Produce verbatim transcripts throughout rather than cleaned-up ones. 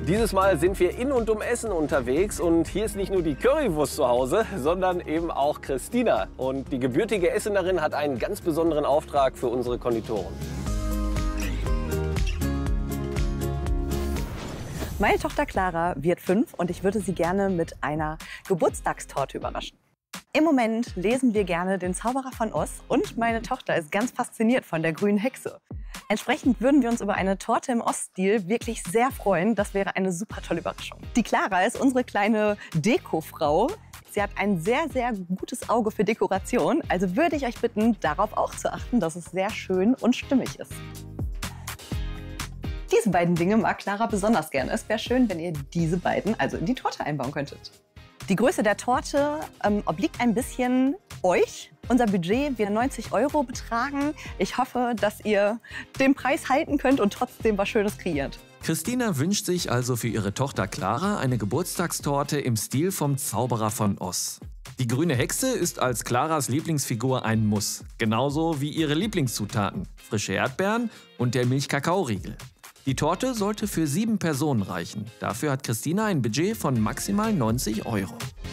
Dieses Mal sind wir in und um Essen unterwegs und hier ist nicht nur die Currywurst zu Hause, sondern eben auch Christina. Und die gebürtige Essenerin hat einen ganz besonderen Auftrag für unsere Konditoren. Meine Tochter Clara wird fünf und ich würde sie gerne mit einer Geburtstagstorte überraschen. Im Moment lesen wir gerne den Zauberer von Oz und meine Tochter ist ganz fasziniert von der grünen Hexe. Entsprechend würden wir uns über eine Torte im Oststil wirklich sehr freuen. Das wäre eine super tolle Überraschung. Die Clara ist unsere kleine Dekofrau. Sie hat ein sehr, sehr gutes Auge für Dekoration. Also würde ich euch bitten, darauf auch zu achten, dass es sehr schön und stimmig ist. Diese beiden Dinge mag Clara besonders gerne. Es wäre schön, wenn ihr diese beiden also in die Torte einbauen könntet. Die Größe der Torte ähm, obliegt ein bisschen euch. Unser Budget wird neunzig Euro betragen. Ich hoffe, dass ihr den Preis halten könnt und trotzdem was Schönes kreiert. Christina wünscht sich also für ihre Tochter Clara eine Geburtstagstorte im Stil vom Zauberer von Oz. Die grüne Hexe ist als Claras Lieblingsfigur ein Muss. Genauso wie ihre Lieblingszutaten, frische Erdbeeren und der Milchkakaoriegel. Die Torte sollte für sieben Personen reichen. Dafür hat Christina ein Budget von maximal neunzig Euro.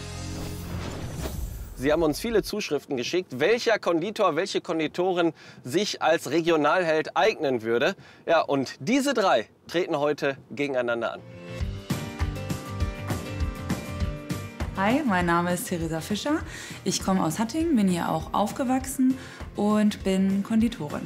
Sie haben uns viele Zuschriften geschickt, welcher Konditor, welche Konditorin sich als Regionalheld eignen würde. Ja, und diese drei treten heute gegeneinander an. Hi, mein Name ist Theresa Fischer. Ich komme aus Hattingen, bin hier auch aufgewachsen und bin Konditorin.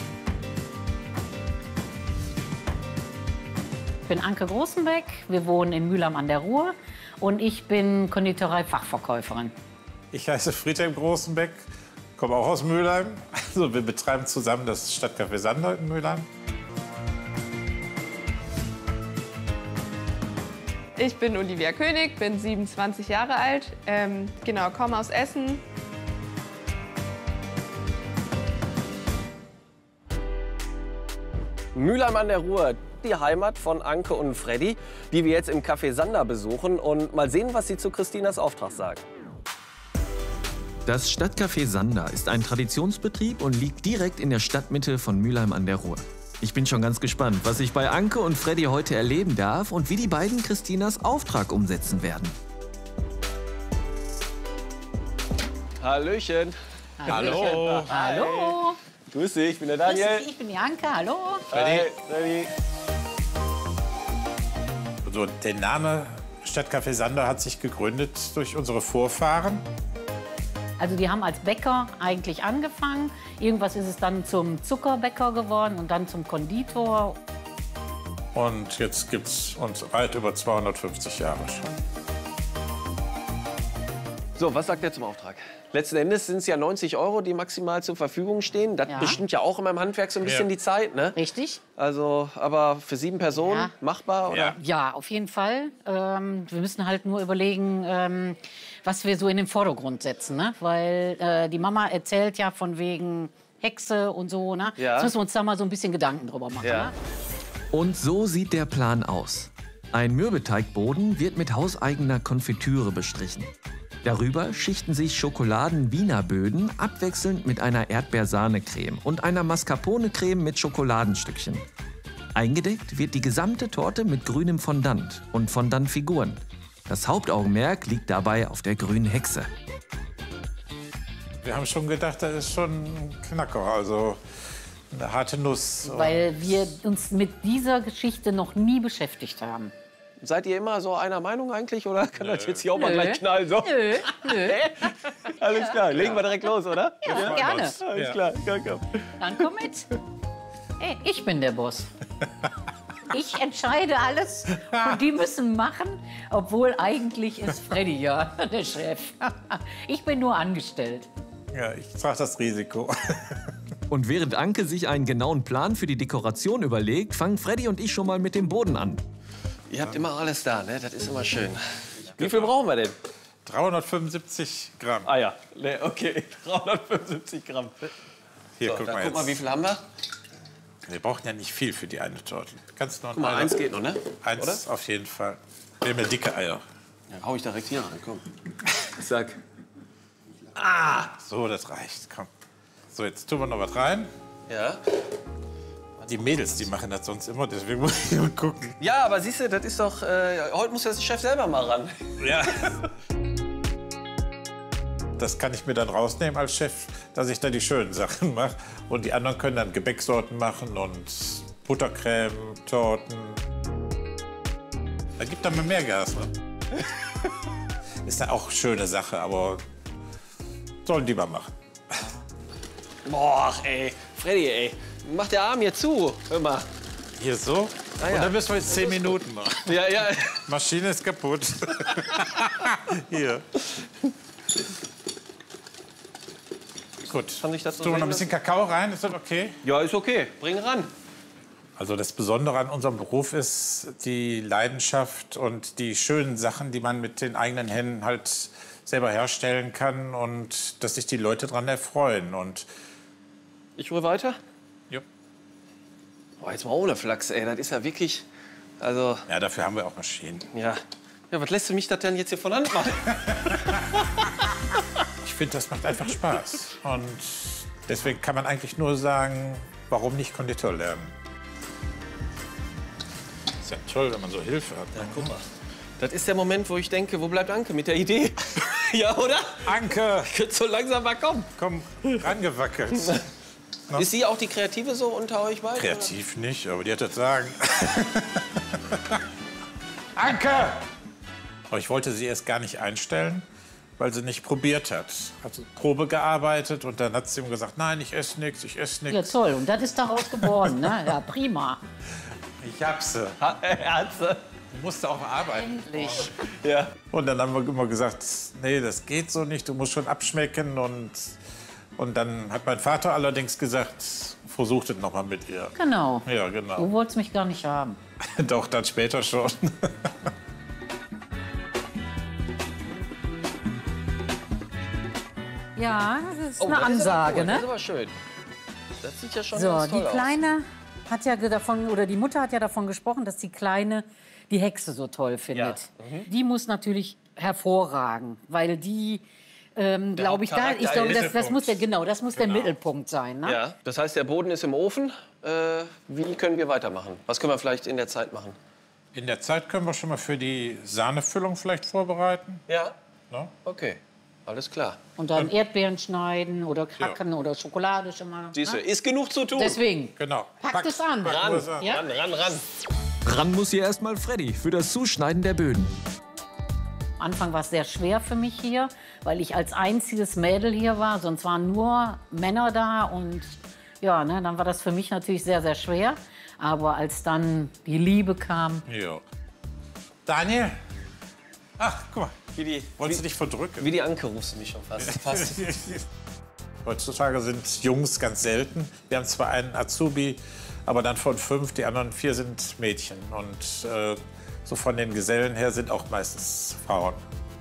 Ich bin Anke Großenbeck, wir wohnen in Mülheim an der Ruhr und ich bin Konditorei-Fachverkäuferin. Ich heiße Friedhelm Großenbeck, komme auch aus Mülheim. Also wir betreiben zusammen das Stadtcafé Sander in Mülheim. Ich bin Olivia König, bin siebenundzwanzig Jahre alt, ähm, genau, komme aus Essen. Mülheim an der Ruhr, die Heimat von Anke und Freddy, die wir jetzt im Café Sander besuchen und mal sehen, was sie zu Christinas Auftrag sagen. Das Stadtcafé Sander ist ein Traditionsbetrieb und liegt direkt in der Stadtmitte von Mülheim an der Ruhr. Ich bin schon ganz gespannt, was ich bei Anke und Freddy heute erleben darf und wie die beiden Christinas Auftrag umsetzen werden. Hallöchen. Hallo. Hallo. Grüß dich, ich bin der Daniel. Grüß dich, ich bin die Anke, hallo. Freddy. Freddy. Also der Name Stadtcafé Sander hat sich gegründet durch unsere Vorfahren. Also die haben als Bäcker eigentlich angefangen. Irgendwas ist es dann zum Zuckerbäcker geworden und dann zum Konditor. Und jetzt gibt es uns weit über zweihundertfünfzig Jahre schon. So, was sagt er zum Auftrag? Letzten Endes sind es ja neunzig Euro, die maximal zur Verfügung stehen. Das Ja. bestimmt ja auch in meinem Handwerk so ein bisschen Ja. die Zeit, ne? Richtig? Also, aber für sieben Personen Ja. machbar, oder? Ja. Ja, auf jeden Fall. Ähm, wir müssen halt nur überlegen, ähm, was wir so in den Vordergrund setzen. Ne? Weil äh, die Mama erzählt ja von wegen Hexe und so. Ne? Ja. Jetzt müssen wir uns da mal so ein bisschen Gedanken drüber machen. Ja. Ne? Und so sieht der Plan aus. Ein Mürbeteigboden wird mit hauseigener Konfitüre bestrichen. Darüber schichten sich Schokoladen-Wiener Böden abwechselnd mit einer Erdbeersahnecreme und einer Mascarpone-Creme mit Schokoladenstückchen. Eingedeckt wird die gesamte Torte mit grünem Fondant und Fondantfiguren. Das Hauptaugenmerk liegt dabei auf der grünen Hexe. Wir haben schon gedacht, das ist schon ein Knacker, also eine harte Nuss. Weil wir uns mit dieser Geschichte noch nie beschäftigt haben. Seid ihr immer so einer Meinung eigentlich, oder kann das jetzt hier auch mal gleich knallen? So? Nö, nö. Alles klar, legen wir direkt los, oder? Ja, gerne. Alles Ja. klar, komm, komm. Dann komm mit. Hey, ich bin der Boss. Ich entscheide alles und die müssen machen, obwohl eigentlich ist Freddy ja der Chef. Ich bin nur angestellt. Ja, ich trage das Risiko. Und während Anke sich einen genauen Plan für die Dekoration überlegt, fangen Freddy und ich schon mal mit dem Boden an. Ihr habt immer alles da, ne? Das ist immer schön. Wie viel brauchen wir denn? dreihundertfünfundsiebzig Gramm. Ah ja, ne, okay, dreihundertfünfundsiebzig Gramm. Hier, So, guck dann mal guck mal, jetzt. wie viel haben wir? Wir brauchen ja nicht viel für die eine Torte. Kannst noch Guck mal, eine- eins geht noch, ne? Eins Oder? auf jeden Fall. Wir haben ja dicke Eier. Dann hau ich direkt hier rein, komm. Zack. So, das reicht. Komm. So, jetzt tun wir noch was rein. Ja. Die Mädels, die machen das sonst immer, deswegen muss ich mal gucken. Ja, aber siehst du, das ist doch... Äh, heute muss der Chef selber mal ran. Ja. Das kann ich mir dann rausnehmen als Chef, dass ich da die schönen Sachen mache. Und die anderen können dann Gebäcksorten machen und Buttercreme, Torten. Da gibt dann mal mehr Gas, ne? Ist ja auch eine schöne Sache, aber sollen die mal machen. Boah, ey. Freddy, ey. Mach der Arm hier zu. Hör mal. Hier so? Ah, ja. Und dann müssen wir jetzt zehn Minuten machen. Ja, ja. Maschine ist kaputt. Hier. Gut. Kann ich das so Tun wir noch sehen ein bisschen Kakao rein, ist das okay? Ja, ist okay. Bring ran. Also das Besondere an unserem Beruf ist die Leidenschaft und die schönen Sachen, die man mit den eigenen Händen halt selber herstellen kann und dass sich die Leute daran erfreuen. Und Ich rühre weiter. ja. Boah, jetzt mal ohne Flachs, ey. Das ist ja wirklich... Also, ja, dafür haben wir auch Maschinen. ja. Ja, was lässt du mich das denn jetzt hier von Hand machen? Ich finde, das macht einfach Spaß. Und deswegen kann man eigentlich nur sagen, warum nicht Konditor lernen? Ist ja toll, wenn man so Hilfe hat. Ja, guck mal. Das ist der Moment, wo ich denke, wo bleibt Anke mit der Idee? Ja, oder? Anke, Könnte so langsam mal kommen. komm, rangewackelt. Ist sie auch die Kreative so unter euch beiden? Kreativ nicht, aber die hat das Sagen. Anke! Aber ich wollte sie erst gar nicht einstellen, weil sie nicht probiert hat. Hat so Probe gearbeitet und dann hat sie ihm gesagt, nein, ich esse nichts, ich esse Ja, nichts. toll. Und das ist daraus geworden, ne? Ja, prima. Ich hab sie. Ha, er hat sie. Du musst auch arbeiten. Endlich. Ja. Und dann haben wir immer gesagt, nee, das geht so nicht, du musst schon abschmecken. Und, und dann hat mein Vater allerdings gesagt, versucht es noch mal mit ihr. Genau. Ja, Du genau. wolltest mich gar nicht haben. Doch, dann später schon. Ja, das ist Oh, eine das ist aber Ansage, cool. Das ne? ist aber schön. Das sieht ja schon So, ganz die toll aus. Kleine hat ja davon, oder die Mutter hat ja davon gesprochen, dass die Kleine die Hexe so toll findet. Mhm. Die muss natürlich hervorragen, weil die, ähm, glaube ich, da, Hauptcharakter ich glaube, ist. das, das muss der, genau, das muss der Mittelpunkt sein. Ne? Ja, das heißt, der Boden ist im Ofen. Äh, wie können wir weitermachen? Was können wir vielleicht in der Zeit machen? In der Zeit können wir schon mal für die Sahnefüllung vielleicht vorbereiten. Ja. Ne? Okay, alles klar. Und dann Erdbeeren schneiden oder hacken oder Schokolade schon mal. Siehst du, Ne? ist genug zu tun. Deswegen, Genau. packt es an. Ran, Ursache. ran, Ja? ran, ran. Ran muss hier erstmal Freddy für das Zuschneiden der Böden. Am Anfang war es sehr schwer für mich hier, weil ich als einziges Mädel hier war. Sonst waren nur Männer da. Und ja, ne, dann war das für mich natürlich sehr, sehr schwer. Aber als dann die Liebe kam, Ja. Daniel? Ach, guck mal. Wie die, Wolltest wie, du dich verdrücken? wie die Anke rufst du mich schon fast. fast. Heutzutage sind Jungs ganz selten. Wir haben zwar einen Azubi, aber dann von fünf, die anderen vier sind Mädchen. Und äh, so von den Gesellen her sind auch meistens Frauen.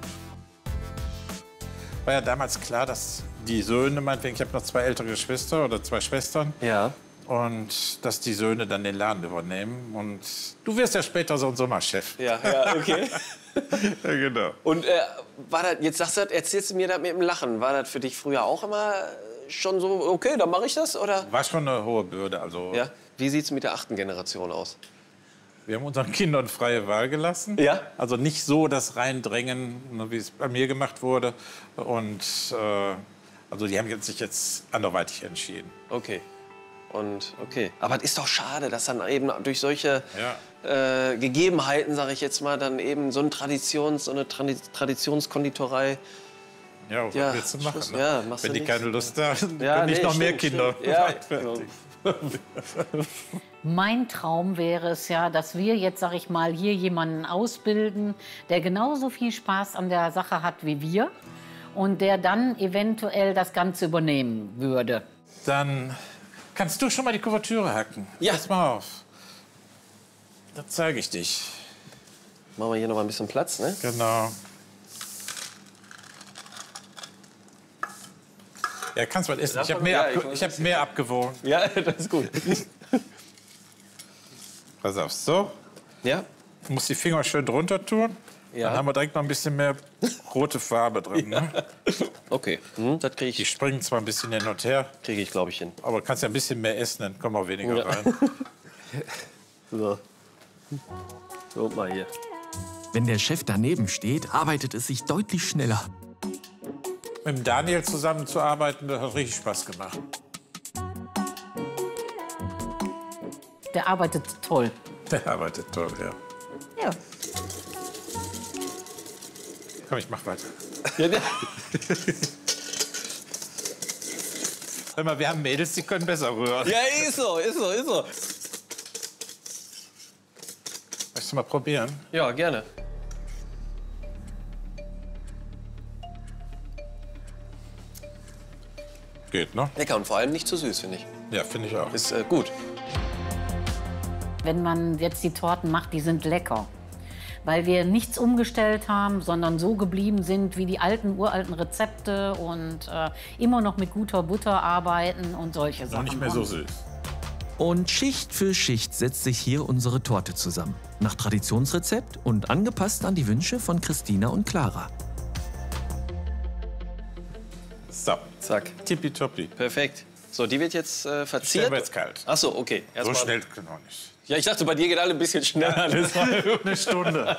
War ja damals klar, dass die Söhne, meinetwegen, ich habe noch zwei ältere Geschwister oder zwei Schwestern, Ja. und dass die Söhne dann den Laden übernehmen. Und du wirst ja später so ein Sommerchef. Ja, ja, okay. Ja, genau. Und äh, war das, jetzt sagst du, das, erzählst du mir das mit dem Lachen. War das für dich früher auch immer schon so, okay, dann mache ich das? Oder? War schon eine hohe Bürde. Also, Ja. Wie sieht es mit der achten Generation aus? wir haben unseren Kindern freie Wahl gelassen. Ja. Also nicht so das Reindrängen, ne, wie es bei mir gemacht wurde. Und äh, also die haben jetzt sich jetzt anderweitig entschieden. Okay. Und okay. Aber es ist doch schade, dass dann eben durch solche Ja. äh, Gegebenheiten, sage ich jetzt mal, dann eben so, ein Traditions, so eine Tradi Traditionskonditorei. Ja, was Ja, willst du machen? Schluss. Ne? Ja, machst Wenn du die nichts. keine Lust haben, Ja, können nicht nee, noch mehr stimmt, Kinder stimmt. Ja. fertig. mein Traum wäre es ja, dass wir jetzt, sag ich mal, hier jemanden ausbilden, der genauso viel Spaß an der Sache hat wie wir und der dann eventuell das Ganze übernehmen würde. Dann kannst du schon mal die Kuvertüre hacken. Ja. Pass mal auf. Da zeige ich dich. Machen wir hier noch mal ein bisschen Platz, ne? Genau. Ja, kannst mal essen. Ich habe mehr, Ja, abge ich ich hab mehr abgewogen. Ja, das ist gut. Pass auf, so. Ja? Du musst die Finger schön drunter tun. Dann haben wir direkt noch ein bisschen mehr rote Farbe drin. Ne? Okay, hm, das kriege Die ich, springen zwar ein bisschen hin und her, krieg ich glaube ich, hin. aber kannst ja ein bisschen mehr essen, dann kommen auch weniger Ja. rein. So. Guck mal hier. Wenn der Chef daneben steht, arbeitet es sich deutlich schneller. Mit dem Daniel zusammenzuarbeiten, das hat richtig Spaß gemacht. Der arbeitet toll. Der arbeitet toll, ja. Ja. Komm, ich mach weiter. Ja, der- Hör mal, wir haben Mädels, die können besser rühren. ja, ist so, ist so, ist so. Möchtest du mal probieren? Ja, gerne. Geht, ne? Lecker und vor allem nicht zu süß, finde ich. Ja, finde ich auch. Ist äh, gut. Wenn man jetzt die Torten macht, die sind lecker. Weil wir nichts umgestellt haben, sondern so geblieben sind wie die alten, uralten Rezepte und äh, immer noch mit guter Butter arbeiten und solche Noch Sachen. nicht mehr so Und süß. Und Schicht für Schicht setzt sich hier unsere Torte zusammen. Nach Traditionsrezept und angepasst an die Wünsche von Christina und Clara. So, Zack. tippitoppi. Perfekt. So, die wird jetzt äh, Stellen verziert. wir jetzt kalt. Ach so, okay. So Erstmal- schnell noch nicht. Ja, ich dachte, bei dir geht alle ein bisschen schneller. Eine Stunde.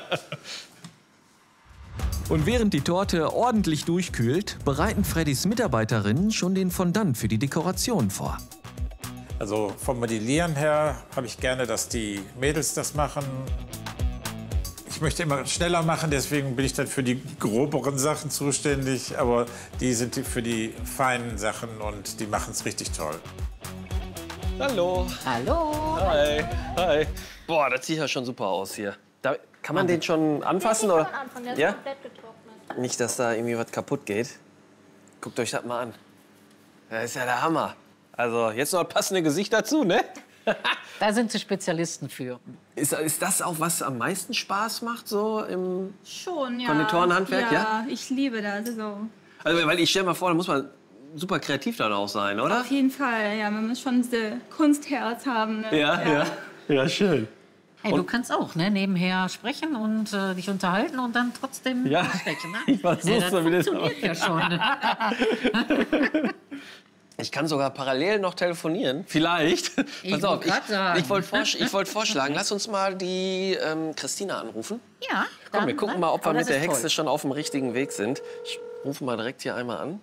Und während die Torte ordentlich durchkühlt, bereiten Freddys Mitarbeiterinnen schon den Fondant für die Dekoration vor. Also vom Modellieren her habe ich gerne, dass die Mädels das machen. Ich möchte immer schneller machen, deswegen bin ich dann für die groberen Sachen zuständig. Aber die sind die- für die feinen Sachen und die machen es richtig toll. Hallo. Hallo. Hi. Hi. Boah, das sieht ja schon super aus hier. Da, kann man den schon anfassen? Oder? Ja? Nicht, dass da irgendwie was kaputt geht. Guckt euch das mal an. Das ist ja der Hammer. Also jetzt noch ein passendes Gesicht dazu, ne? Da sind sie Spezialisten für. Ist, ist das auch, was am meisten Spaß macht, so im... Schon, ja. Konditorenhandwerk, ja? Ja, ich liebe das. Also, Also, weil ich stelle mal vor, da muss man super kreativ dann auch sein, oder? auf jeden Fall, ja. Man muss schon diese Kunstherz haben. Ne? Ja, ja. Ja, schön. Hey, du kannst auch ne, nebenher sprechen und äh, dich unterhalten und dann trotzdem Ja, sprechen. Ne? ich versuch's ja, das mal wieder. funktioniert ja schon. Ich kann sogar parallel noch telefonieren. Vielleicht. Ich Pass auf, wollte grad sagen. ich, ich wollte vorsch ich wollt vorschlagen, lass uns mal die ähm, Christina anrufen. Ja, Komm, dann, wir gucken ne? mal, ob wir Aber mit das der ist Hexe toll. schon auf dem richtigen Weg sind. Ich rufe mal direkt hier einmal an.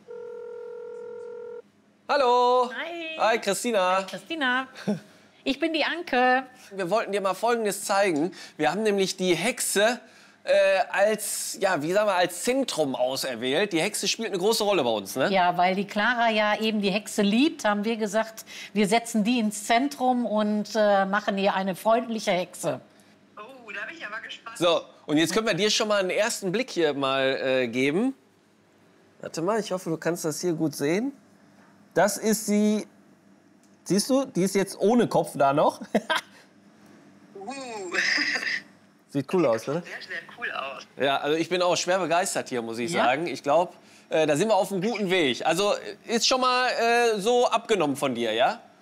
Hallo. Hi. Hi, Christina. Christina, ich bin die Anke. Wir wollten dir mal Folgendes zeigen. Wir haben nämlich die Hexe äh, als, ja, wie sagen wir, als Zentrum auserwählt. Die Hexe spielt eine große Rolle bei uns, ne? Ja, weil die Clara ja eben die Hexe liebt, haben wir gesagt, wir setzen die ins Zentrum und äh, machen ihr eine freundliche Hexe. Oh, da bin ich aber gespannt. So, und jetzt können wir dir schon mal einen ersten Blick hier mal äh, geben. Warte mal, ich hoffe, du kannst das hier gut sehen. Das ist sie. Siehst du, die ist jetzt ohne Kopf da noch. Uh, Sieht cool aus, ne? sehr, sehr cool aus. Ja, also ich bin auch schwer begeistert hier, muss ich Ja? sagen. Ich glaube, äh, da sind wir auf einem guten Weg. Also ist schon mal äh, so abgenommen von dir, ja?